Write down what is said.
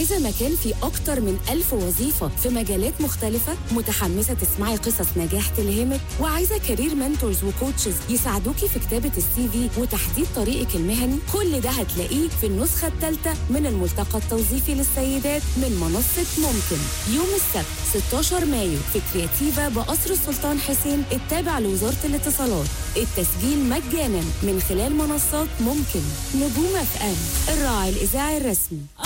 عايزة مكان فيه أكتر من 1000 وظيفة في مجالات مختلفة؟ متحمسة تسمعي قصص نجاح تلهمك؟ وعايزة كارير منتورز وكوتشز يساعدوكي في كتابة السي في وتحديد طريقك المهني؟ كل ده هتلاقيه في النسخة الثالثة من الملتقى التوظيفي للسيدات من منصة ممكن، يوم السبت 16 مايو في كرياتيفا بقصر السلطان حسين التابع لوزارة الاتصالات. التسجيل مجانا من خلال منصات ممكن. نجوم FM، الراعي الإذاعي الرسمي.